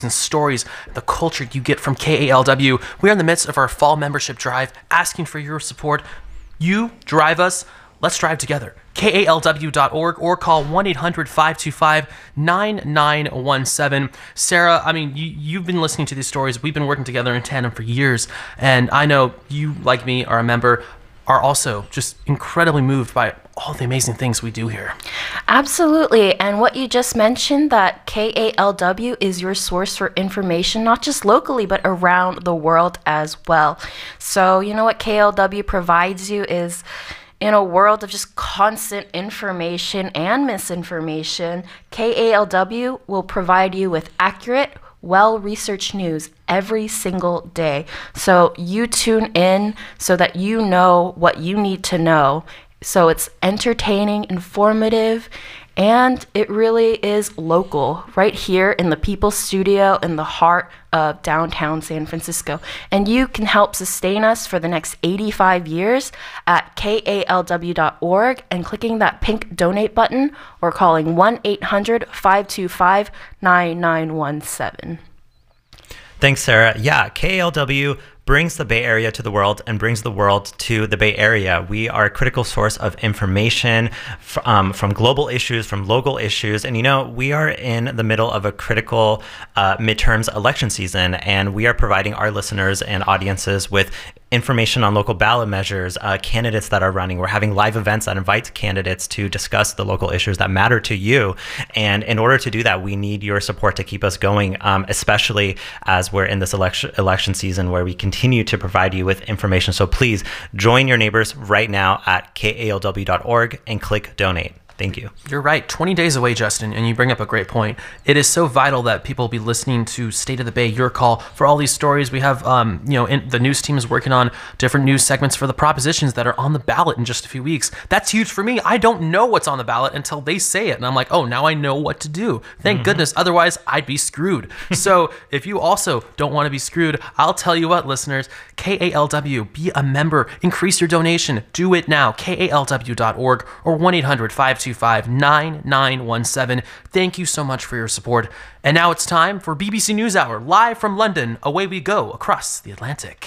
and stories, the culture you get from KALW. We are in the midst of our fall membership drive, asking for your support. You drive us. Let's drive together. KALW.org or call 1-800-525-9917. Sarah, I mean, you've been listening to these stories. We've been working together in tandem for years. And I know you, like me, are a member, are also just incredibly moved by all the amazing things we do here. Absolutely. And what you just mentioned, that KALW is your source for information, not just locally, but around the world as well. So, you know what KALW provides you is, in a world of just constant information and misinformation, KALW will provide you with accurate, well-researched news every single day. So you tune in so that you know what you need to know. So it's entertaining, informative, and it really is local, right here in the People's Studio in the heart of downtown San Francisco. And you can help sustain us for the next 85 years at KALW.org and clicking that pink donate button or calling 1-800-525-9917. Thanks, Sarah. Yeah, KALW brings the Bay Area to the world and brings the world to the Bay Area. We are a critical source of information from global issues, from local issues. And, you know, we are in the middle of a critical midterms election season, and we are providing our listeners and audiences with information on local ballot measures, candidates that are running. We're having live events that invite candidates to discuss the local issues that matter to you. And in order to do that, we need your support to keep us going, especially as we're in this election season where we continue to provide you with information. So please join your neighbors right now at KALW.org and click donate. Thank you. You're right. 20 days away, Justin, and you bring up a great point. It is so vital that people be listening to State of the Bay, your call, for all these stories. We have, the news team is working on different news segments for the propositions that are on the ballot in just a few weeks. That's huge for me. I don't know what's on the ballot until they say it, and I'm like, oh, now I know what to do. Thank goodness. Otherwise, I'd be screwed. So if you also don't want to be screwed, I'll tell you what, listeners, KALW, be a member, increase your donation. Do it now. KALW.org or 1-800-525-9917. Thank you so much for your support. And now it's time for BBC NewsHour, live from London. Away we go across the Atlantic.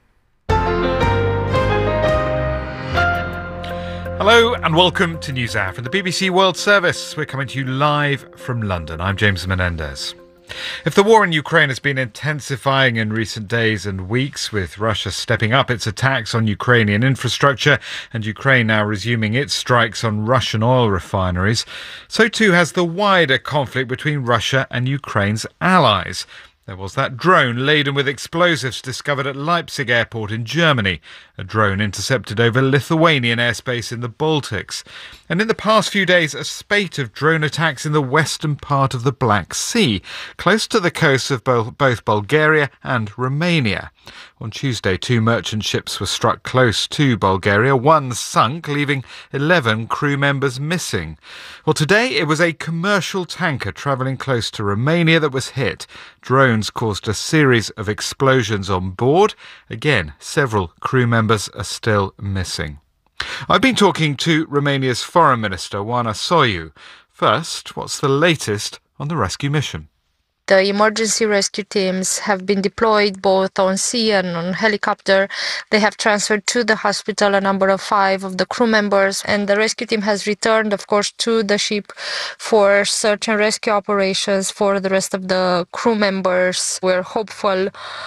Hello and welcome to NewsHour from the BBC World Service. We're coming to you live from London. I'm James Menendez. If the war in Ukraine has been intensifying in recent days and weeks, with Russia stepping up its attacks on Ukrainian infrastructure and Ukraine now resuming its strikes on Russian oil refineries, so too has the wider conflict between Russia and Ukraine's allies. There was that drone laden with explosives discovered at Leipzig airport in Germany. A drone intercepted over Lithuanian airspace in the Baltics. And in the past few days, a spate of drone attacks in the western part of the Black Sea, close to the coasts of both Bulgaria and Romania. On Tuesday, 2 merchant ships were struck close to Bulgaria. One sunk, leaving 11 crew members missing. Well, today it was a commercial tanker travelling close to Romania that was hit. Drones caused a series of explosions on board. Again, several crew members are still missing. I've been talking to Romania's Foreign Minister, Oana Soiu. First, what's the latest on the rescue mission? The emergency rescue teams have been deployed both on sea and on helicopter. They have transferred to the hospital a number of 5 of the crew members, and the rescue team has returned, of course, to the ship for search and rescue operations for the rest of the crew members. We're hopeful,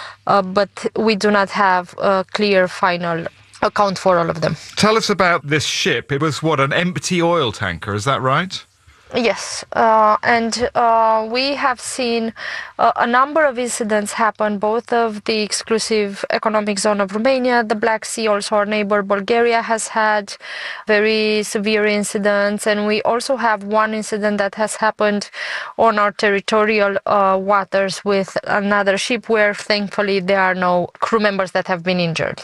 but we do not have a clear final account for all of them. Tell us about this ship. It was, an empty oil tanker, is that right? Yes, and we have seen a number of incidents happen, both of the exclusive economic zone of Romania, the Black Sea. Also our neighbor Bulgaria has had very severe incidents, and we also have one incident that has happened on our territorial waters with another ship where thankfully there are no crew members that have been injured.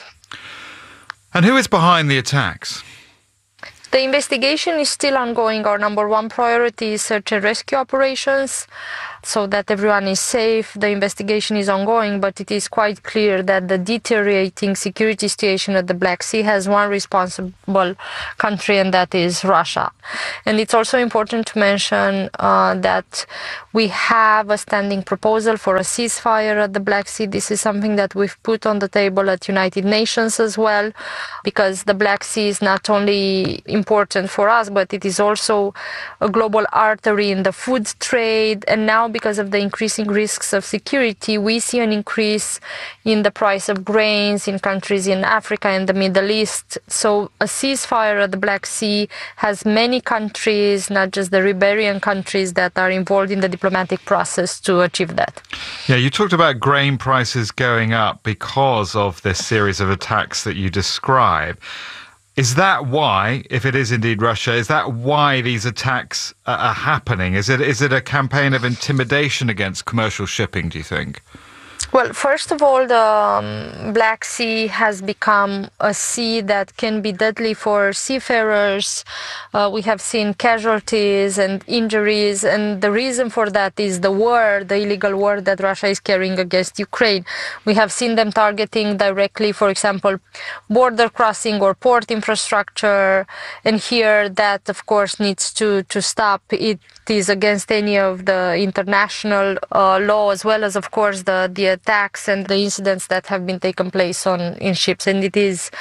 And who is behind the attacks? The investigation is still ongoing. Our number one priority is search and rescue operations. so that everyone is safe. The investigation is ongoing, but it is quite clear that the deteriorating security situation at the Black Sea has one responsible country, and that is Russia. And it's also important to mention that we have a standing proposal for a ceasefire at the Black Sea. This is something that we've put on the table at United Nations as well, because the Black Sea is not only important for us, but it is also a global artery in the food trade. And now, because of the increasing risks of security, we see an increase in the price of grains in countries in Africa and the Middle East. So a ceasefire at the Black Sea has many countries, not just the ribarian countries, that are involved in the diplomatic process to achieve that. Yeah, you talked about grain prices going up because of this series of attacks that you describe. Is that why, if it is indeed Russia, is that why these attacks are happening? Is it a campaign of intimidation against commercial shipping, do you think? Well, first of all, the Black Sea has become a sea that can be deadly for seafarers. We have seen casualties and injuries, and the reason for that is the war, the illegal war that Russia is carrying against Ukraine. We have seen them targeting directly, for example, border crossing or port infrastructure, and here that, of course, needs to stop. It is against any of the international law, as well as, of course, the attacks and the incidents that have been taken place in ships. And it is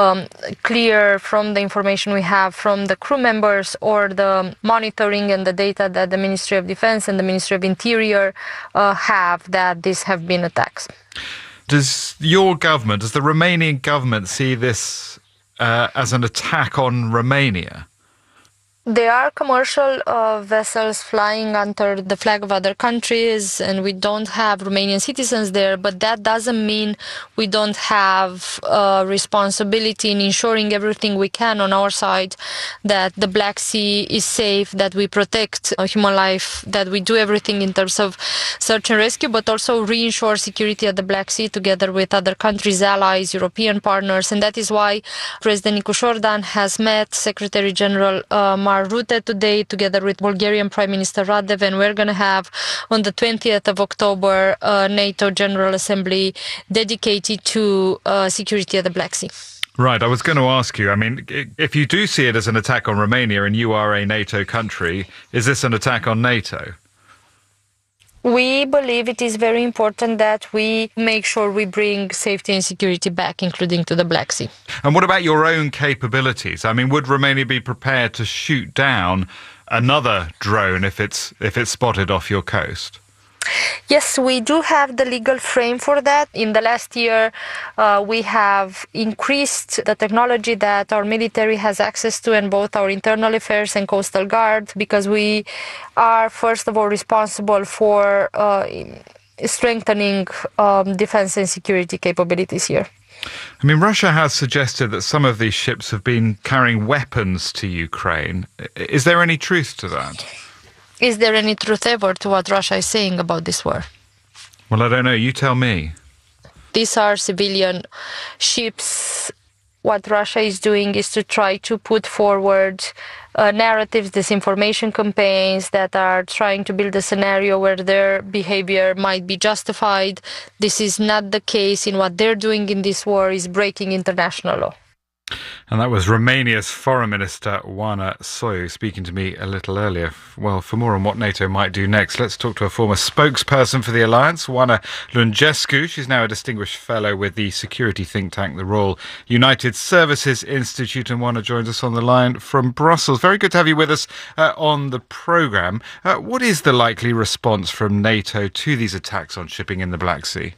clear from the information we have from the crew members or the monitoring and the data that the Ministry of Defense and the Ministry of Interior have, that these have been attacks. Does your government, does the Romanian government see this as an attack on Romania? There are commercial vessels flying under the flag of other countries, and we don't have Romanian citizens there, but that doesn't mean we don't have responsibility in ensuring everything we can on our side, that the Black Sea is safe, that we protect human life, that we do everything in terms of search and rescue, but also reensure security at the Black Sea together with other countries, allies, European partners. And that is why President Nicușor Dan has met Secretary General Mar Rutte today, together with Bulgarian Prime Minister Radev, and we're going to have on the 20th of October a NATO General Assembly dedicated to security at the Black Sea. Right, I was going to ask you, I mean, if you do see it as an attack on Romania and you are a NATO country, is this an attack on NATO? We believe it is very important that we make sure we bring safety and security back, including to the Black Sea. And what about your own capabilities? I mean, would Romania be prepared to shoot down another drone if it's spotted off your coast? Yes, we do have the legal frame for that. In the last year, we have increased the technology that our military has access to, and both our internal affairs and coastal guard, because we are, first of all, responsible for strengthening defense and security capabilities here. I mean, Russia has suggested that some of these ships have been carrying weapons to Ukraine. Is there any truth to that? Is there any truth ever to what Russia is saying about this war? Well, I don't know. You tell me. These are civilian ships. What Russia is doing is to try to put forward narratives, disinformation campaigns that are trying to build a scenario where their behavior might be justified. This is not the case. In what they're doing in this war is breaking international law. And that was Romania's Foreign Minister, Oana Soiu, speaking to me a little earlier. Well, for more on what NATO might do next, let's talk to a former spokesperson for the alliance, Oana Lungescu. She's now a distinguished fellow with the security think tank, the Royal United Services Institute, and Oana joins us on the line from Brussels. Very good to have you with us on the programme. What is the likely response from NATO to these attacks on shipping in the Black Sea?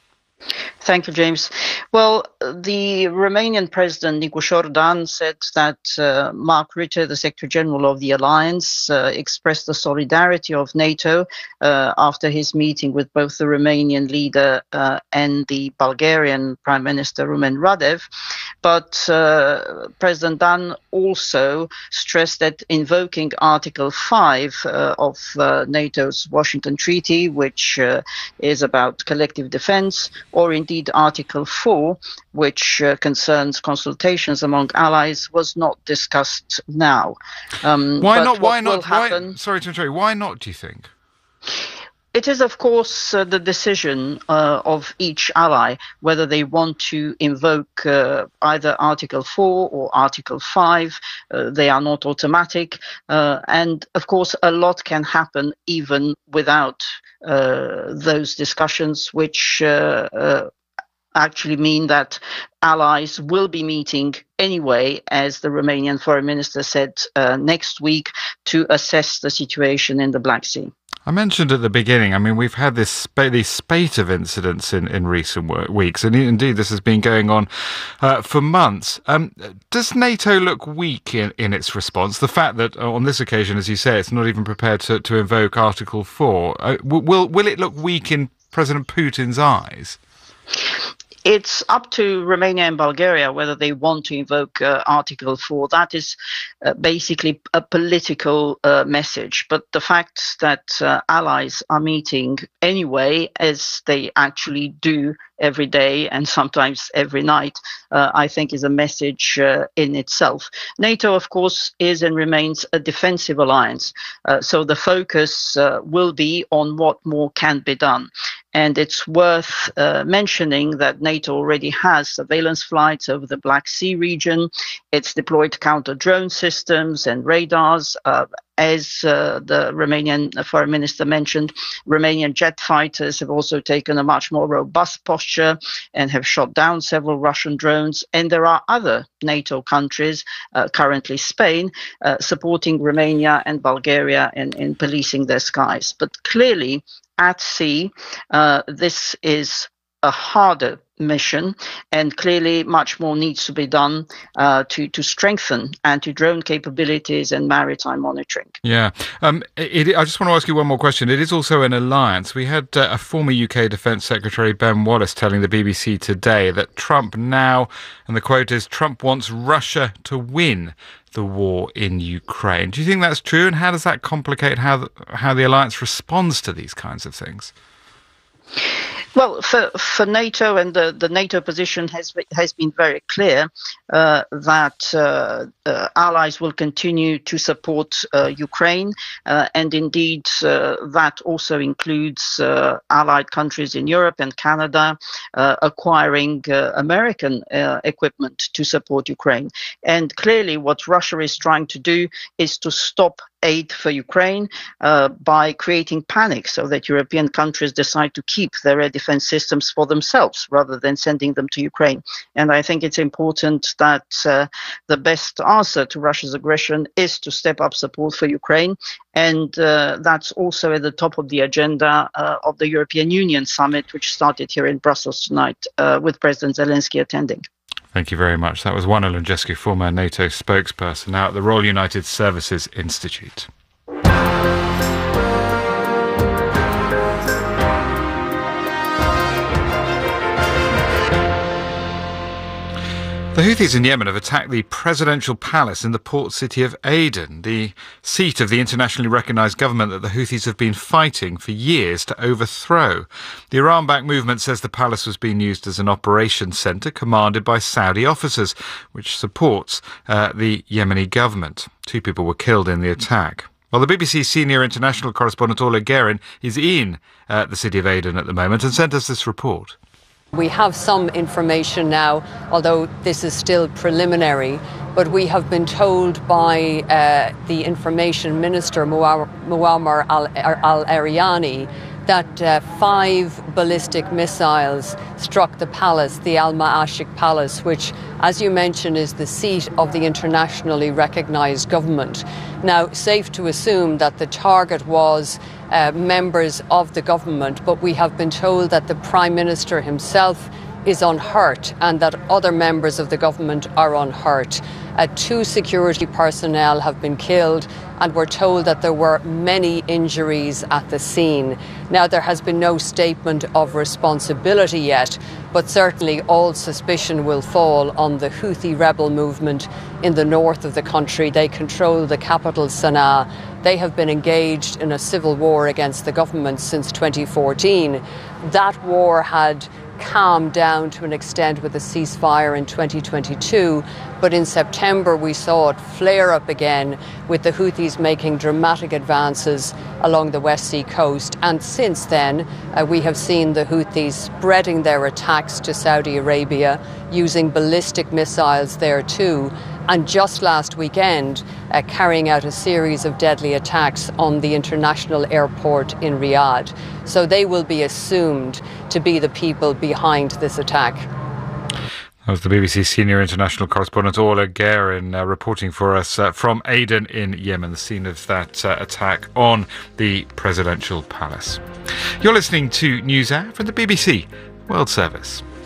Thank you, James. Well, the Romanian President Nicușor Dan said that Mark Rutte, the Secretary General of the Alliance, expressed the solidarity of NATO after his meeting with both the Romanian leader and the Bulgarian Prime Minister Rumen Radev. But President Dan also stressed that invoking Article 5 of NATO's Washington Treaty, which is about collective defense, or indeed Article 4, which concerns consultations among allies, was not discussed now. Why not? Sorry to interrupt. Why not, do you think? It is, of course, the decision of each ally whether they want to invoke either Article 4 or Article 5. They are not automatic. And, of course, a lot can happen even without those discussions, which actually mean that allies will be meeting anyway, as the Romanian Foreign Minister said next week, to assess the situation in the Black Sea. I mentioned at the beginning, I mean, we've had this spate of incidents in recent weeks, and indeed this has been going on for months. Does NATO look weak in its response? The fact that on this occasion, as you say, it's not even prepared to invoke Article 4, will it look weak in President Putin's eyes? It's up to Romania and Bulgaria whether they want to invoke Article 4. That is basically a political message. But the fact that allies are meeting anyway, as they actually do every day and sometimes every night, I think is a message in itself. NATO, of course, is and remains a defensive alliance. So the focus will be on what more can be done. And it's worth mentioning that NATO already has surveillance flights over the Black Sea region. It's deployed counter-drone systems and radars. As the Romanian Foreign Minister mentioned, Romanian jet fighters have also taken a much more robust posture and have shot down several Russian drones. And there are other NATO countries, currently Spain, supporting Romania and Bulgaria in policing their skies. But clearly, at sea, this is a harder mission, and clearly much more needs to be done to strengthen anti-drone capabilities and maritime monitoring. Yeah. I just want to ask you one more question. It is also an alliance. We had a former UK Defence Secretary, Ben Wallace, telling the BBC today that Trump now, and the quote is, Trump wants Russia to win the war in Ukraine. Do you think that's true? And how does that complicate how the alliance responds to these kinds of things? Well, for NATO, and the NATO position has been very clear that allies will continue to support Ukraine, and indeed that also includes allied countries in Europe and Canada acquiring American equipment to support Ukraine. And clearly what Russia is trying to do is to stop aid for Ukraine by creating panic so that European countries decide to keep their air defense systems for themselves rather than sending them to Ukraine. And I think it's important that the best answer to Russia's aggression is to step up support for Ukraine. And that's also at the top of the agenda of the European Union summit, which started here in Brussels tonight with President Zelensky attending. Thank you very much. That was Oana Lungescu, former NATO spokesperson, now at the Royal United Services Institute. The Houthis in Yemen have attacked the presidential palace in the port city of Aden, the seat of the internationally recognised government that the Houthis have been fighting for years to overthrow. The Iran-backed movement says the palace was being used as an operations centre commanded by Saudi officers, which supports the Yemeni government. 2 people were killed in the attack. Well, the BBC senior international correspondent Orla Guerin is in the city of Aden at the moment and sent us this report. We have some information now, although this is still preliminary, but we have been told by the Information Minister, Muammar al-Ariani, that 5 ballistic missiles struck the palace, the Al-Ma'ashik Palace, which, as you mentioned, is the seat of the internationally recognised government. Now, safe to assume that the target was members of the government, but we have been told that the Prime Minister himself is unhurt and that other members of the government are unhurt. 2 security personnel have been killed, and we're told that there were many injuries at the scene. Now, there has been no statement of responsibility yet, but certainly all suspicion will fall on the Houthi rebel movement in the north of the country. They control the capital, Sana'a. They have been engaged in a civil war against the government since 2014. That war had calmed down to an extent with the ceasefire in 2022, but in September we saw it flare up again with the Houthis making dramatic advances along the West Sea coast. And since then, we have seen the Houthis spreading their attacks to Saudi Arabia, using ballistic missiles there too, and just last weekend carrying out a series of deadly attacks on the international airport in Riyadh. So they will be assumed to be the people behind this attack. That was the BBC senior international correspondent Orla Guerin reporting for us from Aden in Yemen, the scene of that attack on the presidential palace. You're listening to NewsHour from the BBC World Service.